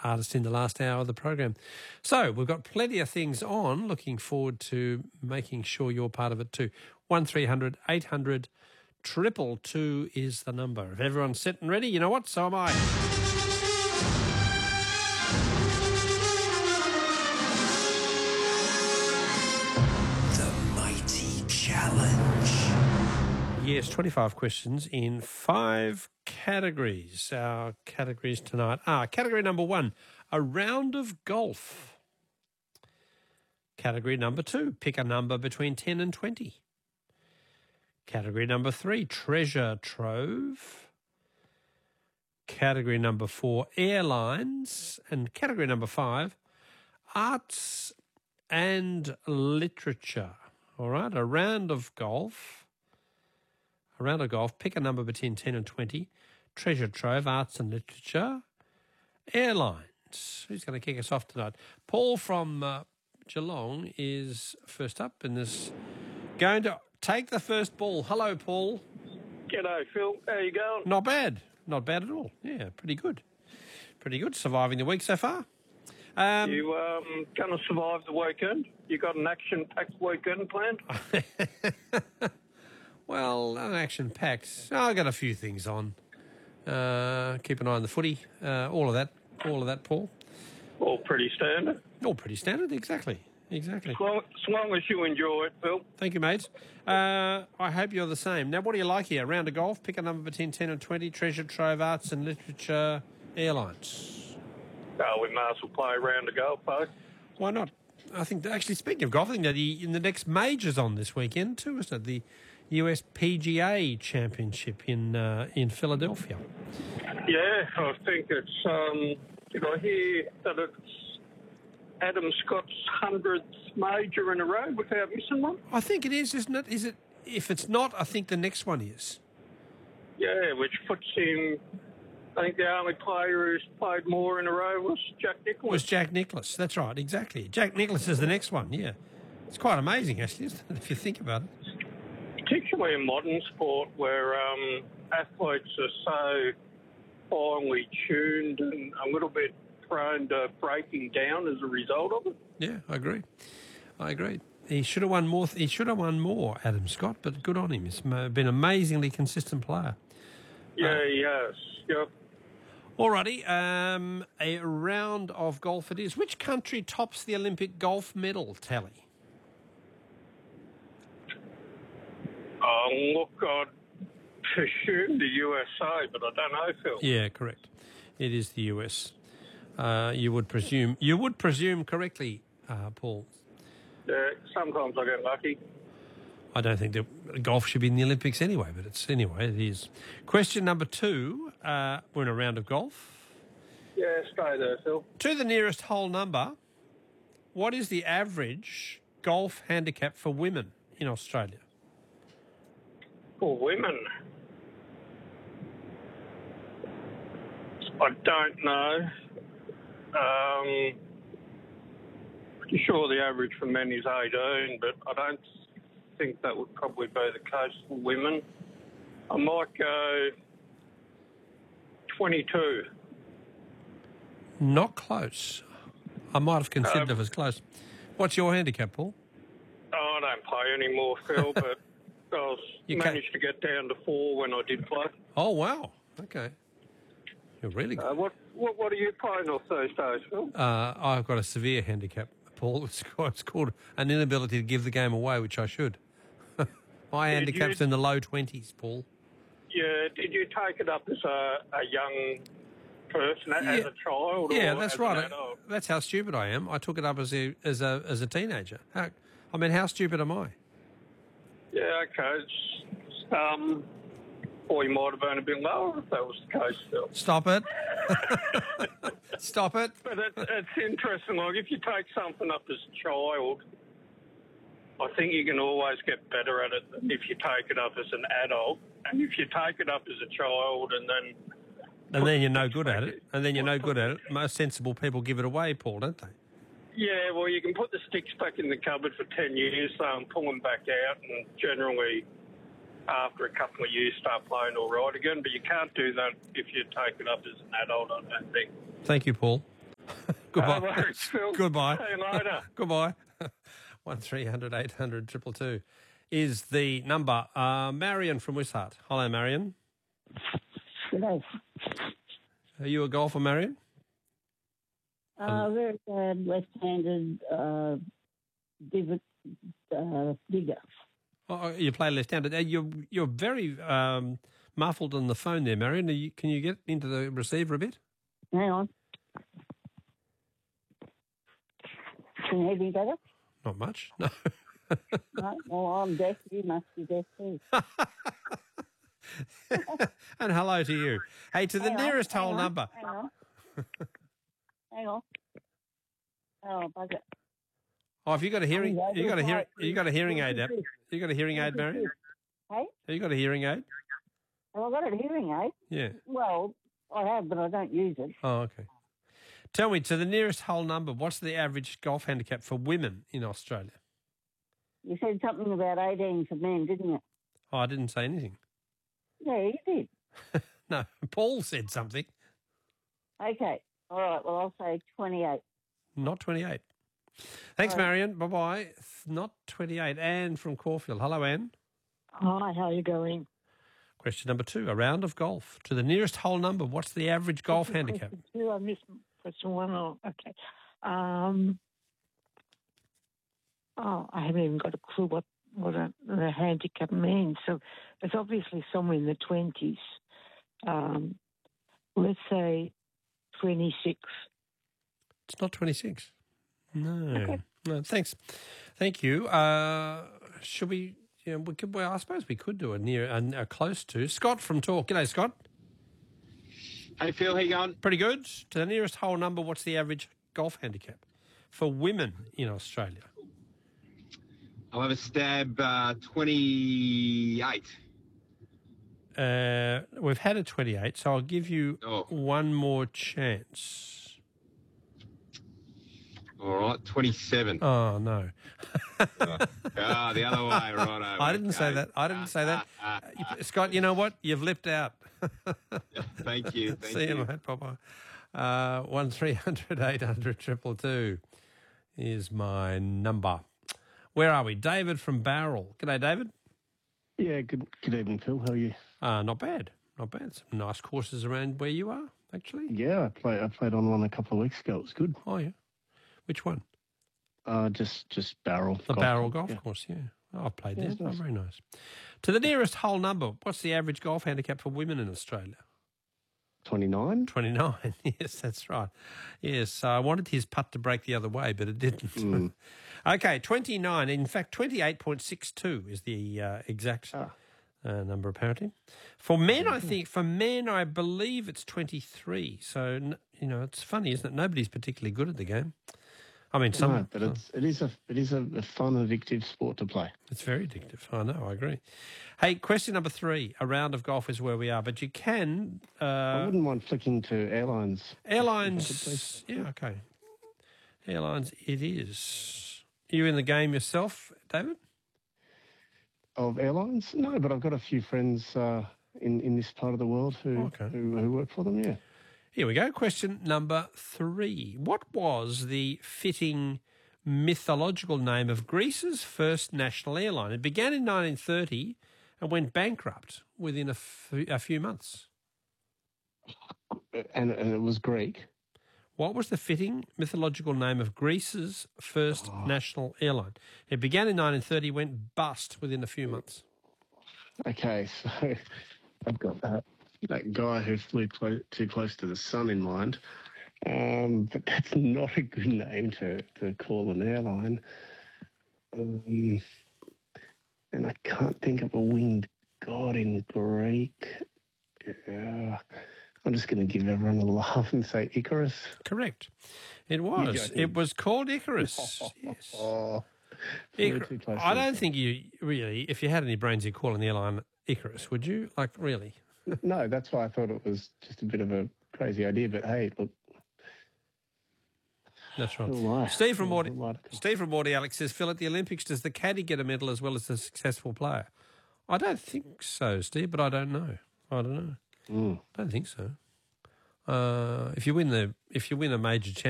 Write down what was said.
artist in the last hour of the program. So we've got plenty of things on. Looking forward to making sure you're part of it too. 1300 800 222 is the number. If everyone's set and ready, you know what? So am I. The Mighty Challenge. Yes, 25 questions in 5 categories. Our categories tonight are category number 1, a round of golf. Category number 2, pick a number between 10 and 20. Category number 3, treasure trove. Category number 4, airlines. And category number 5, arts and literature. All right, a round of golf. A round of golf, pick a number between 10 and 20. Treasure trove, arts and literature. Airlines. Who's going to kick us off tonight? Paul from Geelong is first up and is going to take the first ball. Hello, Paul. G'day, Phil. How you going? Not bad. Not bad at all. Yeah, pretty good. Pretty good. Surviving the week so far. You going to survive the weekend? You got an action-packed weekend planned? Well, an action-packed. I've got a few things on. Keep an eye on the footy. All of that, Paul. All pretty standard. All pretty standard, exactly. As long as you enjoy it, Phil. Thank you, mate. I hope you're the same. Now, what do you like here? Round of golf, pick a number between 10 and 20, treasure trove, arts and literature, airlines. Oh, we might as well play a round of golf, though. Why not? I think, actually, speaking of golf, I think that the next major's on this weekend too, isn't it? The US PGA Championship in Philadelphia. Yeah, I think it's... did I hear that it's Adam Scott's 100th major in a row without missing one? I think it is, isn't it? Is it? If it's not, I think the next one is. Yeah, which puts him... I think the only player who's played more in a row was Jack Nicklaus. Was Jack Nicklaus, that's right, exactly. Jack Nicklaus is the next one, yeah. It's quite amazing, actually, isn't it, if you think about it? Particularly in modern sport where athletes are so finely tuned and a little bit prone to breaking down as a result of it. Yeah, I agree. He should have won more, Adam Scott, but good on him. He's been an amazingly consistent player. Yeah, he has. Yep. Alrighty, a round of golf it is. Which country tops the Olympic golf medal tally? Look, I'd presume the USA, but I don't know, Phil. Yeah, correct. It is the US. You would presume correctly, Paul. Yeah, sometimes I get lucky. I don't think that golf should be in the Olympics anyway, but it is. Question number 2. We're in a round of golf. Yeah, stay there, Phil. To the nearest whole number, what is the average golf handicap for women in Australia? For women? I don't know. Pretty sure the average for men is 18, but I don't think that would probably be the case for women. I might go 22. Not close. I might have considered it as close. What's your handicap, Paul? Oh, I don't play anymore, Phil, but I managed to get down to 4 when I did play. Oh, wow. Okay. You're really good. What are you playing off those days, Phil? I've got a severe handicap, Paul. It's called an inability to give the game away, which I should. My handicap's in the low 20s, Paul. Yeah, did you take it up as a young person, as a child? Yeah, or that's as right. An adult? That's how stupid I am. I took it up as a teenager. How stupid am I? Yeah, okay. Or you might have been a bit lower if that was the case, Phil. Stop it. Stop it. But it's interesting. Like, if you take something up as a child, I think you can always get better at it than if you take it up as an adult. And if you take it up as a child and then you're no good at it. Most sensible people give it away, Paul, don't they? Yeah, well, you can put the sticks back in the cupboard for 10 years, pull them back out, and generally after a couple of years start playing all right again. But you can't do that if you take it up as an adult, I don't think. Thank you, Paul. Goodbye. No worries, Phil. Goodbye. See you later. Goodbye. 1300 800 222 is the number. Marion from Wishart. Hello, Marion. G'day. Are you a golfer, Marion? Very bad left-handed digger. Oh, you play left-handed. You're very muffled on the phone there, Marion. Can you get into the receiver a bit? Hang on. Can you hear me better? Not much, no. No? Well, I'm deaf. You must be deaf too. And hello to you. Hey, to the Hang on, nearest hang whole on, number. Hang on. Hang on. Oh, bugger. Oh, have you got a hearing? Oh, You got a hearing? yeah, You got a hearing aid? You got a hearing aid, Marion? Hey? Have you got a hearing aid? Well, I've got a hearing aid. Yeah. Well, I have, but I don't use it. Oh, okay. Tell me, to the nearest whole number, what's the average golf handicap for women in Australia? You said something about 18 for men, didn't you? Oh, I didn't say anything. Yeah, you did. No, Paul said something. Okay. All right. Well, I'll say 28. Not 28. Thanks, Sorry. Marion. Bye-bye. Not 28. Anne from Caulfield. Hello, Anne. Hi, how are you going? Question number 2, a round of golf. To the nearest whole number, what's the average golf handicap? Question 2, I missed question 1. Oh, okay. I haven't even got a clue what the handicap means. So it's obviously somewhere in the 20s. Let's say 26. It's not 26. No. Okay. No, thanks. Thank you. Should we... Yeah, we could, well, I suppose we could do a close to. Scott from Talk. G'day, Scott. Hey, Phil, how you going? Pretty good. To the nearest whole number, what's the average golf handicap for women in Australia? I'll have a stab, 28. We've had a 28, so I'll give you Oh. one more chance. All right, 27. Oh, no. The other way, righto. I didn't say that. I didn't say that. Scott, you know what? You've lipped out. Thank you. Thank See you, you. mate. Bye-bye. 1300 800 222 is my number. Where are we? David from Barrel. G'day, David. Yeah, good evening, Phil. How are you? Not bad. Not bad. Some nice courses around where you are, actually. Yeah, I played on one a couple of weeks ago. It was good. Oh, yeah. Which one? Just Barrel. The Barrel Golf yeah. Course, yeah. Oh, I've played Yeah, there. it's Oh, nice. very nice. To the nearest whole number, what's the average golf handicap for women in Australia? 29? 29. Yes, that's right. Yes, I wanted his putt to break the other way, but it didn't. Okay, 29. In fact, 28.62 is the exact number, apparently. For men, I believe it's 23. So, it's funny, isn't it? Nobody's particularly good at the game. I mean, some. No, but it is a fun, addictive sport to play. It's very addictive. I know, I agree. Hey, question number 3. A round of golf is where we are, but you can... I wouldn't mind flicking to airlines. Airlines, yeah, okay. Airlines, it is. Are you in the game yourself, David? Of airlines? No, but I've got a few friends in this part of the world who work for them, yeah. Here we go. Question number 3. What was the fitting mythological name of Greece's first national airline? It began in 1930 and went bankrupt within a few months. And it was Greek. What was the fitting mythological name of Greece's first national airline? It began in 1930, went bust within a few months. Okay, so I've got that guy who flew too close to the sun in mind. But that's not a good name to call an airline. And I can't think of a winged god in Greek. I'm just going to give everyone a laugh and say Icarus. Correct. It was. It was called Icarus. Yes. Flew too close I to don't the think you really, if you had any brains, you'd call an airline Icarus, would you? Like, really? sun. No, that's why I thought it was just a bit of a crazy idea. But hey, look. That's right. Who Steve from Morty Alex says, Phil, at the Olympics, does the caddy get a medal as well as the successful player? I don't think so, Steve, but I don't know. I don't know. I don't think so. If you win a major championship,